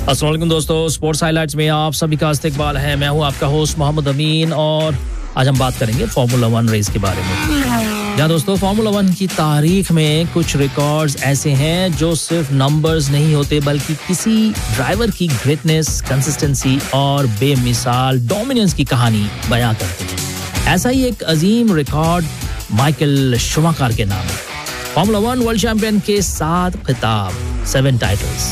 अस्सलाम वालेकुम दोस्तों, स्पोर्ट्स हाइलाइट्स में आप सभी का इस्तकबाल है। मैं हूं आपका होस्ट मोहम्मद अमीन और आज हम बात करेंगे फार्मूला 1 रेस के बारे में। जहां दोस्तों फार्मूला 1 की तारीख में कुछ रिकॉर्ड्स ऐसे हैं जो सिर्फ नंबर्स नहीं होते बल्कि किसी ड्राइवर की ग्रेटनेस, कंसिस्टेंसी और बेमिसाल डोमिनेंस की कहानी बयां करते हैं। ऐसा ही एक अजीम रिकॉर्ड माइकल शूमाकर के नाम है। फार्मूला 1 वर्ल्ड चैंपियन के 7 खिताब, 7 टाइटल्स।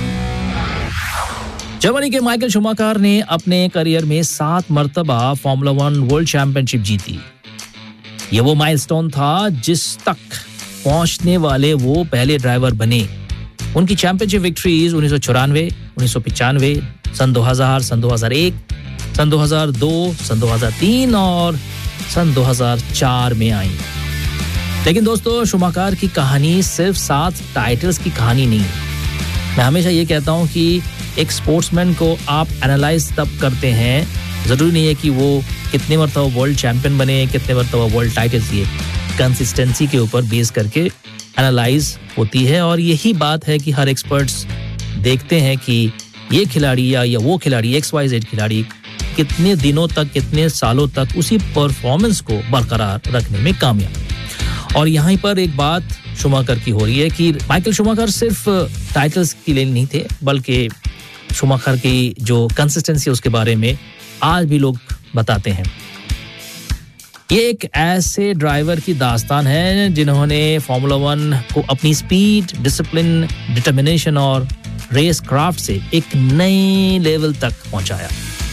जर्मनी के माइकल शूमाकर ने अपने करियर में 7 मर्तबा फार्मूला 1 वर्ल्ड चैंपियनशिप जीती। ये वो माइलस्टोन था जिस तक पहुंचने वाले वो पहले ड्राइवर बने। उनकी चैंपियनशिप विक्ट्रीज 1994, 1995, सन 2000, सन 2001, सन 2002, सन 2003 और सन 2004 में आई। लेकिन दोस्तों शूमाकर की कहानी सिर्फ 7 टाइटल्स की कहानी नहीं है। मैं हमेशा ये कहता हूँ कि एक स्पोर्ट्समैन को आप एनालाइज तब करते हैं, जरूरी नहीं है कि वो कितने मरतबा वर्ल्ड चैंपियन बने, कितने मरतबा वर्ल्ड टाइटल्स लिए। कंसिस्टेंसी के ऊपर बेस करके एनालाइज होती है और यही बात है कि हर एक्सपर्ट्स देखते हैं कि ये खिलाड़ी या वो खिलाड़ी XYZ खिलाड़ी कितने दिनों तक, कितने सालों तक उसी परफॉर्मेंस को बरकरार रखने में कामयाब। और यहाँ पर एक बात शूमाकर की हो रही है कि माइकल शूमाकर सिर्फ टाइटल्स के लिए नहीं थे बल्कि शूमाकर की जो कंसिस्टेंसी उसके बारे में आज भी लोग बताते हैं। ये एक ऐसे ड्राइवर की दास्तान है जिन्होंने फार्मूला 1 को अपनी स्पीड, डिसिप्लिन, डिटर्मिनेशन और रेस क्राफ्ट से एक नए लेवल तक पहुंचाया।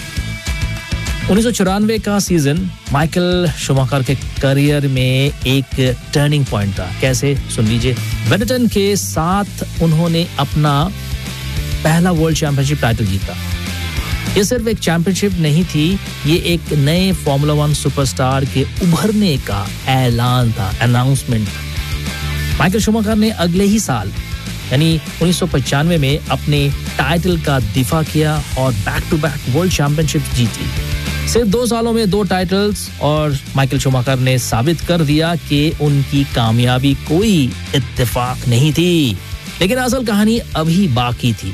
1994 का सीजन माइकल शूमाकर के करियर में एक टर्निंग पॉइंट था। कैसे, सुन लीजिए। बेनेटन के साथ उन्होंने अपना पहला वर्ल्ड चैंपियनशिप टाइटल जीता। ये सिर्फ एक चैंपियनशिप नहीं थी, ये एक नए फार्मूला 1 सुपरस्टार के उभरने का ऐलान था, अनाउंसमेंट। माइकल शूमाकर ने अगले ही साल यानी 1995 में अपने टाइटल का दिफा किया और back to back world championship जीती। सिर्फ 2 सालों में 2 टाइटल्स और माइकल शूमाकर ने साबित कर दिया कि उनकी कामयाबी कोई इत्तेफाक नहीं थी। लेकिन असल कहानी अभी बाकी थी।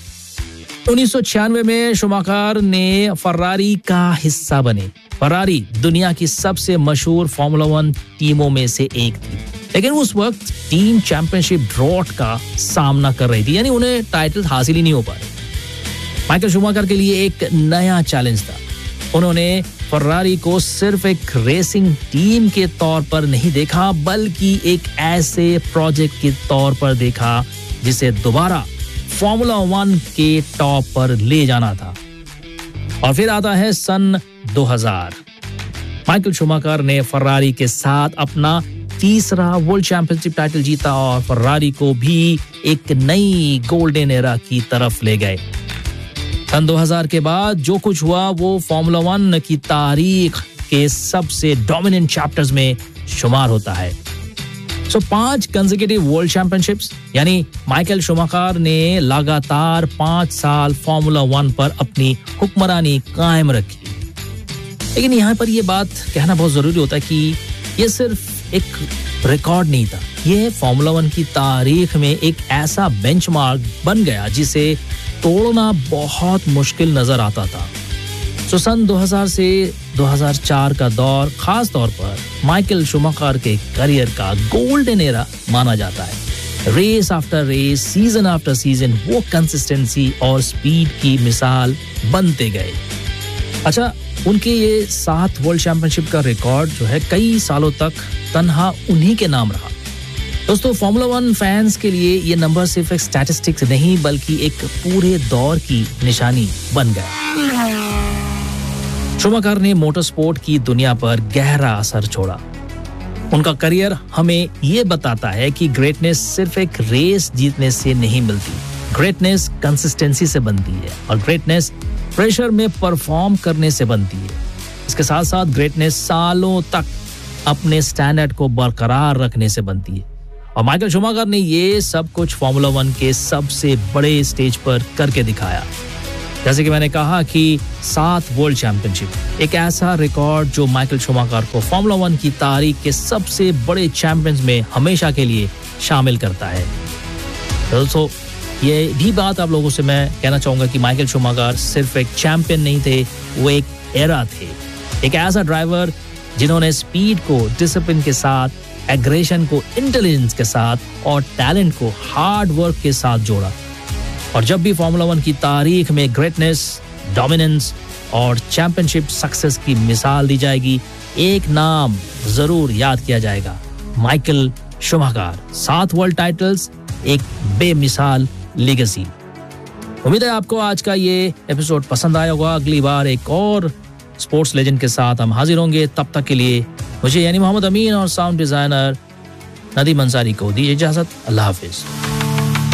1996 में शूमाकर ने फरारी का हिस्सा बने। फरारी दुनिया की सबसे मशहूर फार्मूला 1 टीमों में से एक थी, लेकिन उस वक्त टीम चैंपियनशिप ड्रॉट का सामना कर रही थी, यानी उन्हें टाइटल हासिल ही नहीं हो पाए। माइकल शूमाकर के लिए एक नया चैलेंज था। उन्होंने फरारी को सिर्फ एक रेसिंग टीम के तौर पर नहीं देखा बल्कि एक ऐसे प्रोजेक्ट के तौर पर देखा जिसे दोबारा फार्मूला 1 के टॉप पर ले जाना था। और फिर आता है सन 2000। माइकल शूमाकर ने फरारी के साथ अपना तीसरा वर्ल्ड चैंपियनशिप टाइटल जीता और फरारी को भी एक नई गोल्डन एरा की तरफ ले गए। सन 2000 के बाद जो कुछ हुआ वो फार्मूला 1 की तारीख के सबसे डोमिनेंट चैप्टर्स में शुमार होता है। 5 कंसेक्यूटिव वर्ल्ड चैंपियनशिप्स, यानी माइकल शूमाकर ने लगातार 5 साल फार्मूला 1 पर अपनी हुक्मरानी कायम रखी। लेकिन यहाँ पर यह बात कहना बहुत जरूरी होता है कि यह सिर्फ एक रिकॉर्ड नहीं था, यह फार्मूला 1 की तारीख में एक ऐसा बेंचमार्क बन गया जिसे तोड़ना बहुत मुश्किल नजर आता था। सन 2000 से 2004 का दौर खास तौर पर माइकल शूमाकर के करियर का गोल्डन एरा माना जाता है। Race after race, season after season वो कंसिस्टेंसी और स्पीड की मिसाल बनते गए। अच्छा, उनके ये 7 वर्ल्ड चैंपियनशिप का रिकॉर्ड जो है कई सालों तक तन्हा उन्हीं के नाम रहा। दोस्तों फार्मूला 1 फैंस के लिए ये नंबर सिर्फ एक स्टैटिस्टिक्स नहीं बल्कि एक पूरे दौर की निशानी बन गया। शूमाकर ने मोटरस्पोर्ट की दुनिया पर गहरा असर छोड़ा। उनका करियर हमें ये बताता है कि ग्रेटनेस सिर्फ एक रेस जीतने से नहीं मिलती। ग्रेटनेस कंसिस्टेंसी से बनती है और ग्रेटनेस प्रेशर में परफॉर्म करने से बनती है। इसके साथ साथ ग्रेटनेस सालों तक अपने स्टैंडर्ड को बरकरार रखने से बनती है। और माइकल शूमाकर ने ये सब कुछ फार्मूला 1 के सबसे बड़े स्टेज पर करके दिखाया। जैसे कि मैंने कहा कि 7 वर्ल्ड चैंपियनशिप, एक ऐसा रिकॉर्ड जो माइकल शूमाकर को फार्मूला 1 की तारीख के सबसे बड़े चैंपियंस में हमेशा के लिए शामिल करता है। दोस्तों ये भी बात आप लोगों से मैं कहना चाहूंगा कि माइकल शूमाकर सिर्फ एक चैंपियन नहीं थे, वो एक एरा थे, एक ऐसा ड्राइवर जिन्होंने स्पीड को डिसिप्लिन के साथ, एग्रेशन को इंटेलिजेंस के साथ और टैलेंट को हार्ड वर्क के साथ जोड़ा। और जब भी फार्मूला 1 की तारीख में ग्रेटनेस, डोमिनेंस और चैंपियनशिप सक्सेस की मिसाल दी जाएगी, एक नाम जरूर याद किया जाएगा, माइकल शूमाकर। 7 वर्ल्ड टाइटल्स, एक बेमिसाल लेगेसी। उम्मीद है आपको आज का ये एपिसोड पसंद आया होगा। अगली बार एक और स्पोर्ट्स लेजेंड के साथ हम हाजिर होंगे। तब तक के लिए मुझे यानी मोहम्मद अमीन और साउंड डिजाइनर नदीम अंसारी को दीजिए इजाजत। अल्लाह हाफिज।